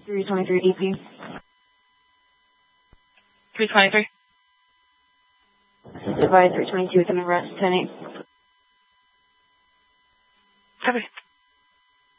323 DP. 323. Divide 322 with an arrest 10-8. Copy.